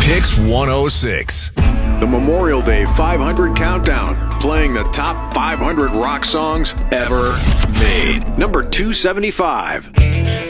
Kicks 106. The Memorial Day 500 Countdown, playing the top 500 rock songs ever made. Number 275.